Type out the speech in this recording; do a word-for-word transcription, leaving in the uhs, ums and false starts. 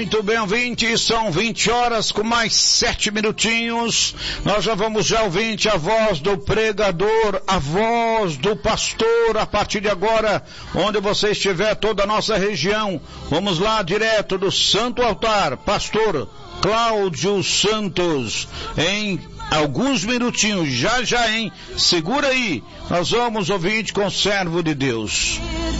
Muito bem, ouvinte, são vinte horas com mais sete minutinhos. Nós já vamos já, ouvinte, a voz do pregador, a voz do pastor, a partir de agora, onde você estiver, toda a nossa região. Vamos lá, direto do Santo Altar, pastor Cláudio Santos, em alguns minutinhos, já já, hein? Segura aí, nós vamos, ouvinte, com o servo de Deus.